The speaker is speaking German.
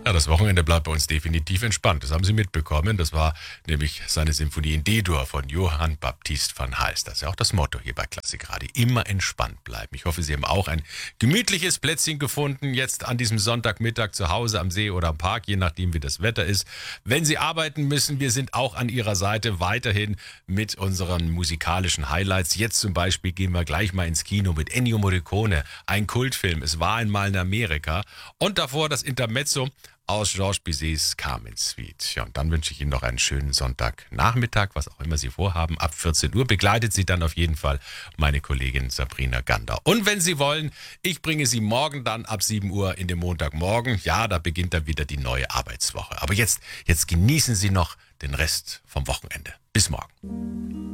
Ja, das Wochenende bleibt bei uns definitiv entspannt. Das haben Sie mitbekommen. Das war nämlich seine Symphonie in D-Dur von Johann Baptist van Hals. Das ist ja auch das Motto hier bei Klassik Radio. Immer entspannt bleiben. Ich hoffe, Sie haben auch ein gemütliches Plätzchen gefunden, jetzt an diesem Sonntagmittag zu Hause am See oder am Park, je nachdem, wie das Wetter ist. Wenn Sie arbeiten müssen, wir sind auch an Ihrer Seite weiterhin mit unseren musikalischen Highlights. Jetzt zum Beispiel gehen wir gleich mal ins Kino mit Ennio Morricone, ein Kultfilm. Es war einmal in Amerika. Und davor das Intermezzo aus Georges Bizets Carmen Suite. Ja, und dann wünsche ich Ihnen noch einen schönen Sonntagnachmittag, was auch immer Sie vorhaben. Ab 14 Uhr begleitet Sie dann auf jeden Fall meine Kollegin Sabrina Gander. Und wenn Sie wollen, ich bringe Sie morgen dann ab 7 Uhr in den Montagmorgen. Ja, da beginnt dann wieder die neue Arbeitswoche. Aber jetzt genießen Sie noch den Rest vom Wochenende. Bis morgen.